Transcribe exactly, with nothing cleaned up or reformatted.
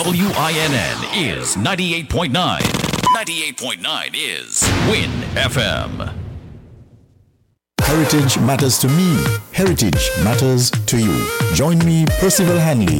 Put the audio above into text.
W I N N is ninety-eight point nine. ninety-eight point nine is Win F M. Heritage matters to me. Heritage matters to you. Join me, Percival Hanley,